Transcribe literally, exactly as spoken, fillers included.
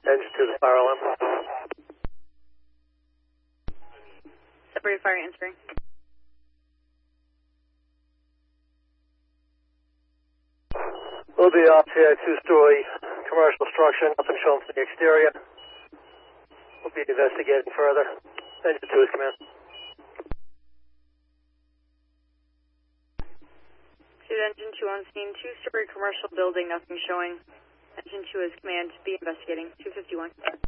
Engine two, the fire alarm. Separated fire answering. We'll be off to a two-story commercial structure, nothing shown from the exterior. We'll be investigating further. Engine two is command. Engine two on scene, two-story commercial building, nothing showing. Engine two is command, be investigating. two fifty-one.